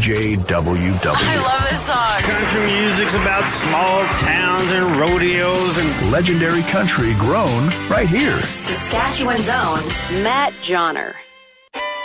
CJWW. I love this song. Country music's about small towns and rodeos and legendary country grown right here. Saskatchewan's own Matt Johnner.